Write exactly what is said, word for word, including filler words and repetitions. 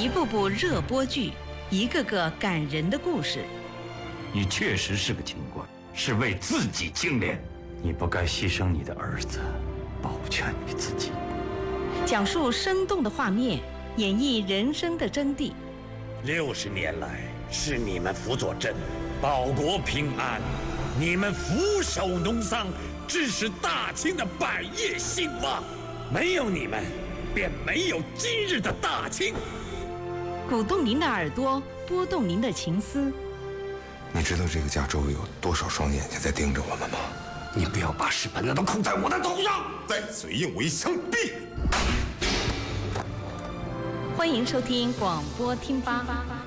一部部热播剧，一个个感人的故事。 你确实是个清官，是为自己清廉，你不该牺牲你的儿子，保全你自己。 讲述生动的画面，演绎人生的真谛。 六十年来，是你们辅佐朕，保国平安；你们俯首农桑，致使大清的百业兴旺。没有你们，便没有今日的大清。 鼓动您的耳朵，拨动您的情思。 你知道这个家周围有多少双眼睛在盯着我们吗？ 你不要把屎盆子都扣在我的头上！ 再嘴硬，我一枪毙！ 欢迎收听广播听吧。